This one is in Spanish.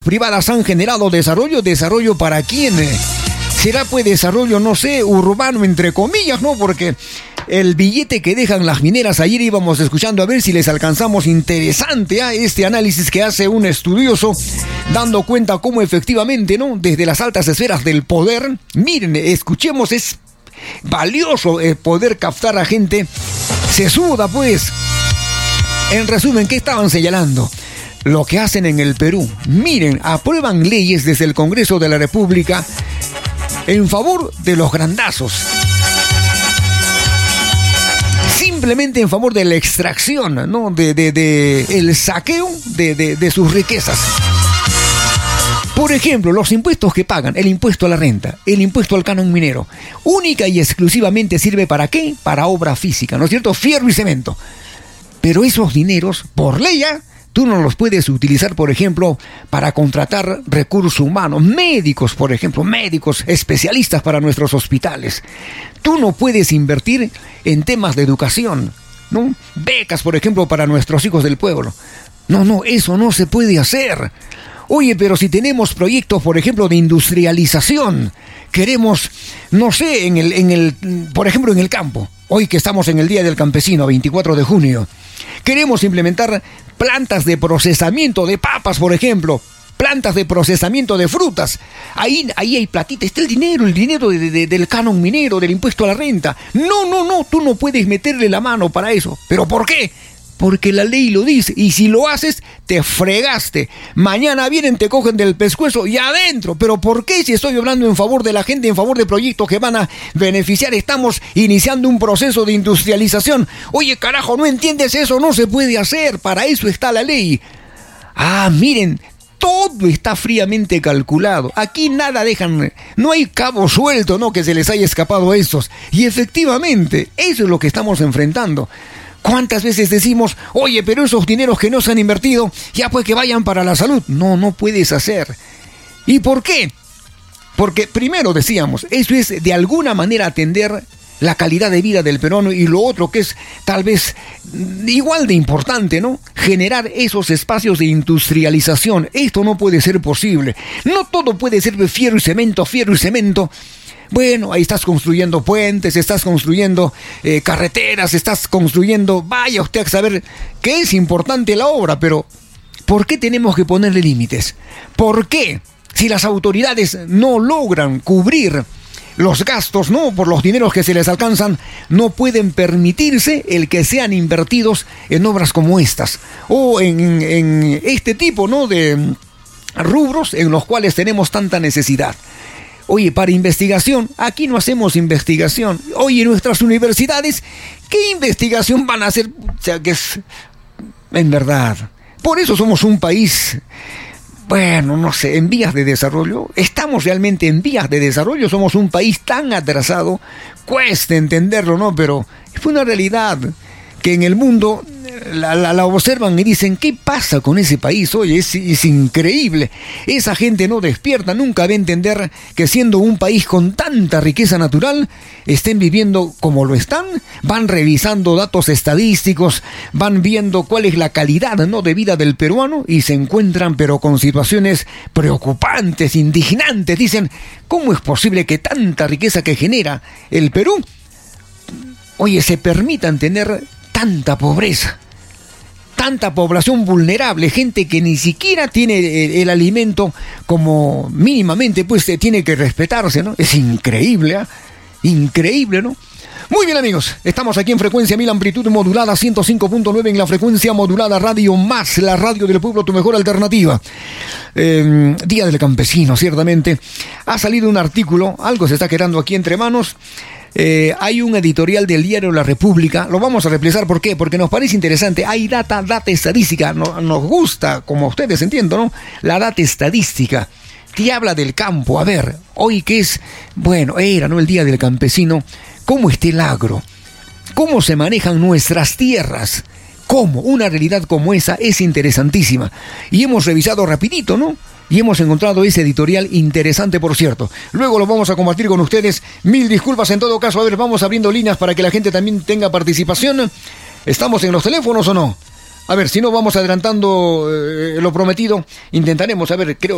privadas han generado desarrollo. ¿Desarrollo para quién? ¿Será pues desarrollo, no sé, urbano entre comillas, no? Porque el billete que dejan las mineras, ayer íbamos escuchando a ver si les alcanzamos. Interesante este análisis que hace un estudioso, dando cuenta cómo efectivamente, ¿no? Desde las altas esferas del poder, miren, escuchemos, es valioso poder captar a gente. Se suda pues. En resumen, ¿qué estaban señalando? Lo que hacen en el Perú. Miren, aprueban leyes desde el Congreso de la República en favor de los grandazos. Simplemente en favor de la extracción, ¿no? De el saqueo de sus riquezas. Por ejemplo, los impuestos que pagan, el impuesto a la renta, el impuesto al canon minero, única y exclusivamente sirve ¿para qué? Para obra física, ¿no es cierto? Fierro y cemento. Pero esos dineros, por ley ya, tú no los puedes utilizar, por ejemplo, para contratar recursos humanos, médicos, por ejemplo, médicos especialistas para nuestros hospitales. Tú no puedes invertir en temas de educación, ¿no? Becas, por ejemplo, para nuestros hijos del pueblo. No, eso no se puede hacer. Oye, pero si tenemos proyectos, por ejemplo, de industrialización, queremos, no sé, por ejemplo, en el campo, hoy que estamos en el Día del Campesino, 24 de junio, queremos implementar plantas de procesamiento de papas, por ejemplo, plantas de procesamiento de frutas. Ahí hay platita, está el dinero del canon minero, del impuesto a la renta. No, tú no puedes meterle la mano para eso. ¿Pero por qué? Porque la ley lo dice, y si lo haces, te fregaste. Mañana vienen, te cogen del pescuezo y adentro. ¿Pero por qué? Si estoy hablando en favor de la gente, en favor de proyectos que van a beneficiar, estamos iniciando un proceso de industrialización. Oye, carajo, ¿no entiendes eso? No se puede hacer, para eso está la ley. Miren, todo está fríamente calculado. Aquí nada dejan, no hay cabo suelto, ¿no? Que se les haya escapado a estos. Y efectivamente, eso es lo que estamos enfrentando. ¿Cuántas veces decimos, oye, pero esos dineros que no se han invertido, ya pues que vayan para la salud? No puedes hacer. ¿Y por qué? Porque primero decíamos, eso es de alguna manera atender la calidad de vida del peruano, y lo otro que es tal vez igual de importante, ¿no? Generar esos espacios de industrialización. Esto no puede ser posible. No todo puede ser de fierro y cemento. Bueno, ahí estás construyendo puentes, estás construyendo carreteras, estás construyendo... Vaya usted a saber que es importante la obra, pero ¿por qué tenemos que ponerle límites? ¿Por qué? Si las autoridades no logran cubrir los gastos, ¿no? Por los dineros que se les alcanzan, no pueden permitirse el que sean invertidos en obras como estas, o en este tipo, ¿no? De rubros en los cuales tenemos tanta necesidad. Oye, para investigación, aquí no hacemos investigación. Oye, nuestras universidades, ¿qué investigación van a hacer? O sea, que es, en verdad, por eso somos un país, bueno, no sé, en vías de desarrollo. Estamos realmente en vías de desarrollo, somos un país tan atrasado, cuesta entenderlo, ¿no? Pero es una realidad que en el mundo la observan y dicen, ¿qué pasa con ese país? Oye, es increíble. Esa gente no despierta, nunca va a entender que siendo un país con tanta riqueza natural, estén viviendo como lo están. Van revisando datos estadísticos, van viendo cuál es la calidad, ¿no? de vida del peruano, y se encuentran pero con situaciones preocupantes, indignantes. Dicen, ¿cómo es posible que tanta riqueza que genera el Perú, oye, se permitan tener tanta pobreza, tanta población vulnerable, gente que ni siquiera tiene el alimento como mínimamente pues tiene que respetarse, ¿no? Es increíble, increíble, ¿no? Muy bien, amigos, estamos aquí en frecuencia 1000 amplitud modulada 105.9 en la frecuencia modulada Radio Más, la radio del pueblo, tu mejor alternativa. Día del Campesino, ciertamente. Ha salido un artículo, algo se está quedando aquí entre manos. Hay un editorial del diario La República, lo vamos a replicar. ¿Por qué? Porque nos parece interesante. Hay data estadística, nos gusta, como ustedes entiendo, ¿no? La data estadística te habla del campo. A ver, hoy que es, bueno, ¿no? El Día del Campesino. ¿Cómo está el agro? ¿Cómo se manejan nuestras tierras? ¿Cómo? Una realidad como esa es interesantísima. Y hemos revisado rapidito, ¿no? Y hemos encontrado ese editorial interesante, por cierto. Luego lo vamos a compartir con ustedes. Mil disculpas en todo caso. A ver, vamos abriendo líneas para que la gente también tenga participación. ¿Estamos en los teléfonos o no? A ver, si no, vamos adelantando lo prometido. Intentaremos, a ver, creo